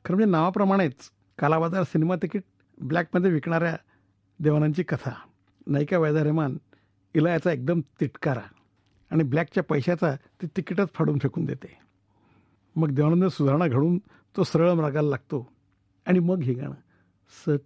खरं म्हणजे नावाप्रमाणेच कालाबाजार सिनेमा तिकीट ब्लॅकमध्ये विकणाऱ्या देवानांची कथा. नायिका वैदा रेहमान हिला याचा एकदम तिटकारा आणि ब्लॅकच्या पैशाचा ती तिकीटच फाडून फेकून देते. मग देवानंद सुधारणा घडून तो सरळ मार्गाला लागतो आणि मग हे गाणं,